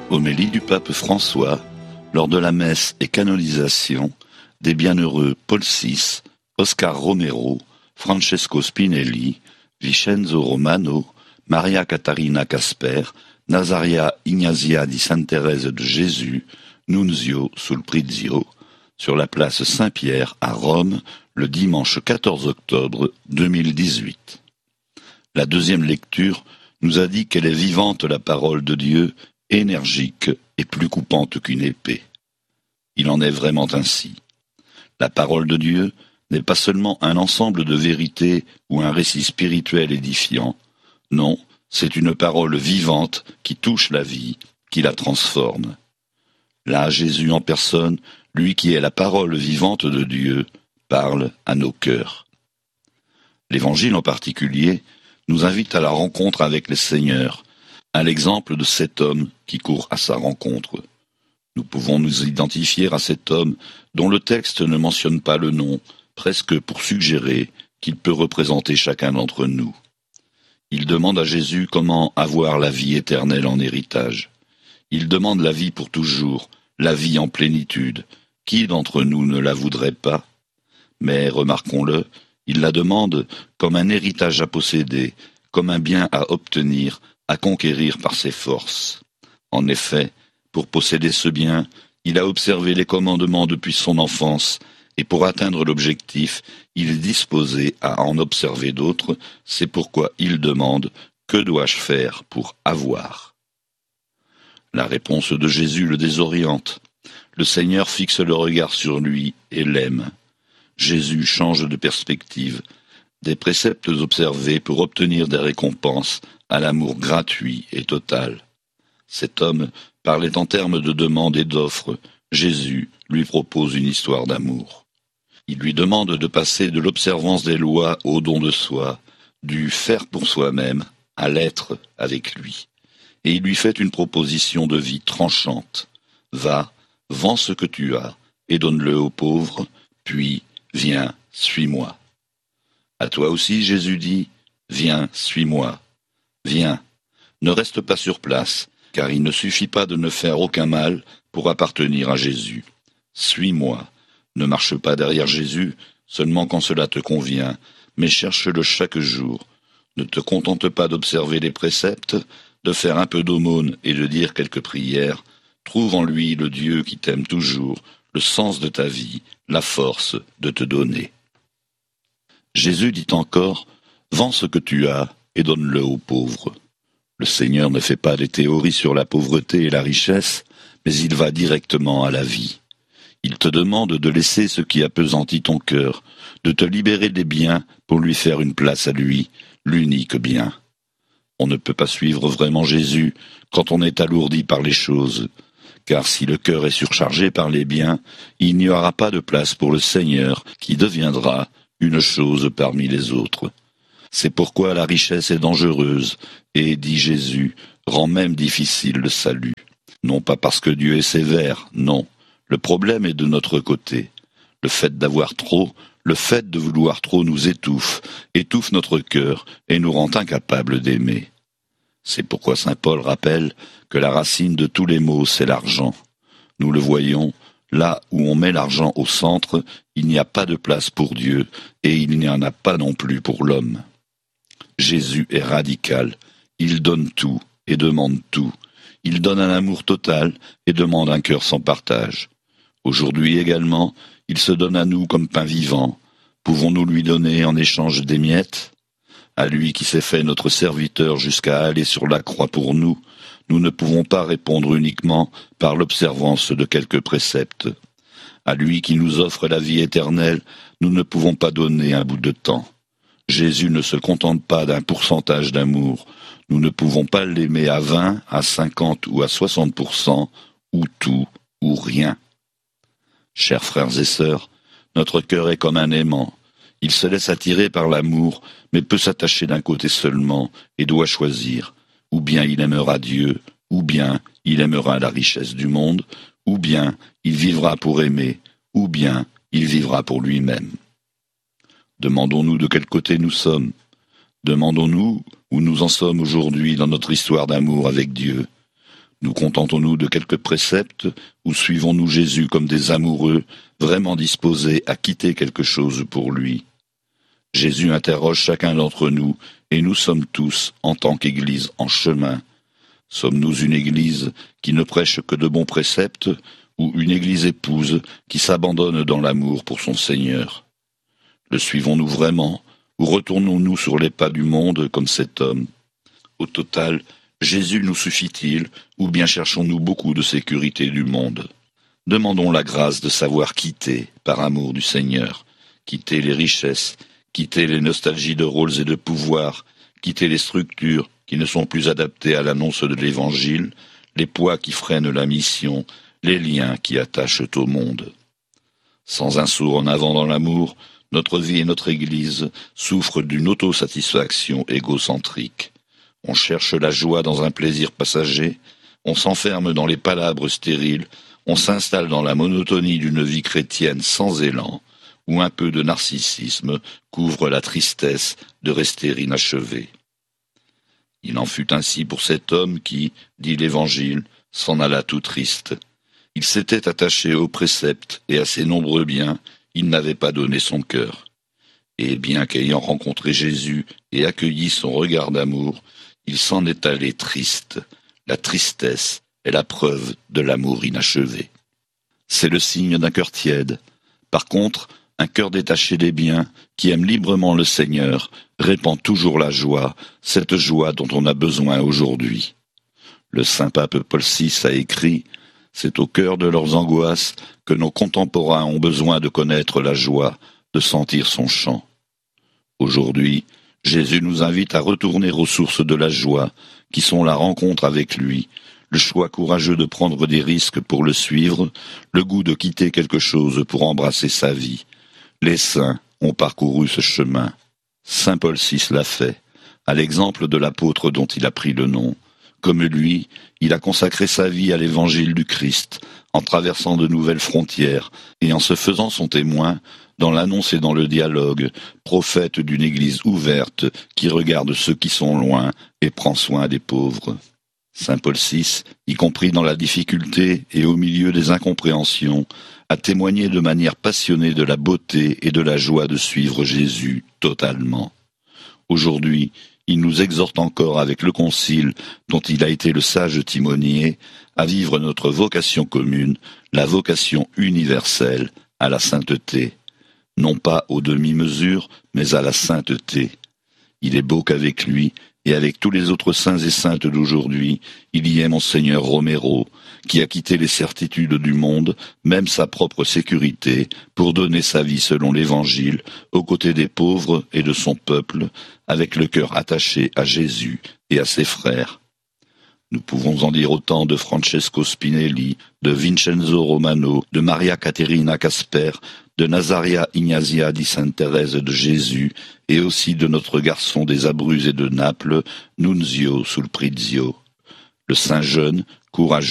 Homélie du pape François lors de la messe et canonisation des bienheureux Paul VI, Oscar Romero, Francesco Spinelli, Vincenzo Romano, Maria Catarina Casper, Nazaria Ignazia di Sant'Thérèse de Jésus, Nunzio Sulprizio, sur la place Saint-Pierre à Rome le dimanche 14 octobre 2018. La deuxième lecture nous a dit qu'elle est vivante la parole de Dieu, énergique et plus coupante qu'une épée. Il en est vraiment ainsi. La parole de Dieu n'est pas seulement un ensemble de vérités ou un récit spirituel édifiant. Non, c'est une parole vivante qui touche la vie, qui la transforme. Là, Jésus en personne, lui qui est la parole vivante de Dieu, parle à nos cœurs. L'Évangile en particulier nous invite à la rencontre avec le Seigneur, à l'exemple de cet homme qui court à sa rencontre. Nous pouvons nous identifier à cet homme dont le texte ne mentionne pas le nom, presque pour suggérer qu'il peut représenter chacun d'entre nous. Il demande à Jésus comment avoir la vie éternelle en héritage. Il demande la vie pour toujours, la vie en plénitude. Qui d'entre nous ne la voudrait pas ? Mais, remarquons-le, il la demande comme un héritage à posséder, comme un bien à obtenir, à conquérir par ses forces. En effet, pour posséder ce bien, il a observé les commandements depuis son enfance, et pour atteindre l'objectif, il est disposé à en observer d'autres, c'est pourquoi il demande « Que dois-je faire pour avoir ?» La réponse de Jésus le désoriente. Le Seigneur fixe le regard sur lui et l'aime. Jésus change de perspective. Des préceptes observés pour obtenir des récompenses à l'amour gratuit et total. Cet homme parlait en termes de demande et d'offre. Jésus lui propose une histoire d'amour. Il lui demande de passer de l'observance des lois au don de soi, du faire pour soi-même à l'être avec lui. Et il lui fait une proposition de vie tranchante. Va, vends ce que tu as et donne-le aux pauvres, puis viens, suis-moi. À toi aussi, Jésus dit, viens, suis-moi. Viens, ne reste pas sur place, car il ne suffit pas de ne faire aucun mal pour appartenir à Jésus. Suis-moi, ne marche pas derrière Jésus seulement quand cela te convient, mais cherche-le chaque jour. Ne te contente pas d'observer les préceptes, de faire un peu d'aumône et de dire quelques prières. Trouve en lui le Dieu qui t'aime toujours, le sens de ta vie, la force de te donner. Jésus dit encore, vends ce que tu as et donne-le aux pauvres. Le Seigneur ne fait pas des théories sur la pauvreté et la richesse, mais il va directement à la vie. Il te demande de laisser ce qui appesantit ton cœur, de te libérer des biens pour lui faire une place à lui, l'unique bien. On ne peut pas suivre vraiment Jésus quand on est alourdi par les choses, car si le cœur est surchargé par les biens, il n'y aura pas de place pour le Seigneur qui deviendra une chose parmi les autres. C'est pourquoi la richesse est dangereuse et, dit Jésus, rend même difficile le salut. Non pas parce que Dieu est sévère, non. Le problème est de notre côté. Le fait d'avoir trop, le fait de vouloir trop nous étouffe notre cœur et nous rend incapables d'aimer. C'est pourquoi saint Paul rappelle que la racine de tous les maux, c'est l'argent. Nous le voyons, là où on met l'argent au centre, il n'y a pas de place pour Dieu et il n'y en a pas non plus pour l'homme. Jésus est radical, il donne tout et demande tout. Il donne un amour total et demande un cœur sans partage. Aujourd'hui également, il se donne à nous comme pain vivant. Pouvons-nous lui donner en échange des miettes ? À lui qui s'est fait notre serviteur jusqu'à aller sur la croix pour nous, nous ne pouvons pas répondre uniquement par l'observance de quelques préceptes. À lui qui nous offre la vie éternelle, nous ne pouvons pas donner un bout de temps. Jésus ne se contente pas d'un pourcentage d'amour. Nous ne pouvons pas l'aimer à 20, à 50 ou à 60%, ou tout, ou rien. Chers frères et sœurs, notre cœur est comme un aimant. Il se laisse attirer par l'amour, mais peut s'attacher d'un côté seulement et doit choisir. Ou bien il aimera Dieu, ou bien il aimera la richesse du monde, ou bien il vivra pour aimer, ou bien il vivra pour lui-même. Demandons-nous de quel côté nous sommes. Demandons-nous où nous en sommes aujourd'hui dans notre histoire d'amour avec Dieu. Nous contentons-nous de quelques préceptes ou suivons-nous Jésus comme des amoureux, vraiment disposés à quitter quelque chose pour lui? Jésus interroge chacun d'entre nous et nous sommes tous, en tant qu'Église, en chemin. Sommes-nous une Église qui ne prêche que de bons préceptes ou une Église épouse qui s'abandonne dans l'amour pour son Seigneur? Le suivons-nous vraiment ou retournons-nous sur les pas du monde comme cet homme? Au total, Jésus nous suffit-il ou bien cherchons-nous beaucoup de sécurité du monde? Demandons la grâce de savoir quitter, par amour du Seigneur, quitter les richesses, quitter les nostalgies de rôles et de pouvoirs, quitter les structures qui ne sont plus adaptées à l'annonce de l'Évangile, les poids qui freinent la mission, les liens qui attachent au monde. Sans un saut en avant dans l'amour, notre vie et notre Église souffrent d'une autosatisfaction égocentrique. On cherche la joie dans un plaisir passager, on s'enferme dans les palabres stériles, on s'installe dans la monotonie d'une vie chrétienne sans élan, où un peu de narcissisme couvre la tristesse de rester inachevé. Il en fut ainsi pour cet homme qui, dit l'Évangile, s'en alla tout triste. Il s'était attaché aux préceptes et à ses nombreux biens, il n'avait pas donné son cœur. Et bien qu'ayant rencontré Jésus et accueilli son regard d'amour, il s'en est allé triste. La tristesse est la preuve de l'amour inachevé. C'est le signe d'un cœur tiède. Par contre, un cœur détaché des biens, qui aime librement le Seigneur, répand toujours la joie, cette joie dont on a besoin aujourd'hui. Le saint pape Paul VI a écrit « C'est au cœur de leurs angoisses que nos contemporains ont besoin de connaître la joie, de sentir son chant. » Aujourd'hui, Jésus nous invite à retourner aux sources de la joie, qui sont la rencontre avec lui, le choix courageux de prendre des risques pour le suivre, le goût de quitter quelque chose pour embrasser sa vie. Les saints ont parcouru ce chemin. Saint Paul VI l'a fait, à l'exemple de l'apôtre dont il a pris le nom. Comme lui, il a consacré sa vie à l'évangile du Christ, en traversant de nouvelles frontières et en se faisant son témoin dans l'annonce et dans le dialogue, prophète d'une Église ouverte qui regarde ceux qui sont loin et prend soin des pauvres. Saint Paul VI, y compris dans la difficulté et au milieu des incompréhensions, a témoigné de manière passionnée de la beauté et de la joie de suivre Jésus totalement. Aujourd'hui, il nous exhorte encore avec le Concile, dont il a été le sage timonier, à vivre notre vocation commune, la vocation universelle à la sainteté. Non pas aux demi-mesures, mais à la sainteté. Il est beau qu'avec lui, et avec tous les autres saints et saintes d'aujourd'hui, il y ait Monseigneur Romero, qui a quitté les certitudes du monde, même sa propre sécurité, pour donner sa vie selon l'Évangile, aux côtés des pauvres et de son peuple, avec le cœur attaché à Jésus et à ses frères. Nous pouvons en dire autant de Francesco Spinelli, de Vincenzo Romano, de Maria Caterina Casper, de Nazaria Ignazia di Sainte Thérèse de Jésus, et aussi de notre garçon des Abruzzes et de Naples, Nunzio Sulprizio. Le saint jeune, courageux,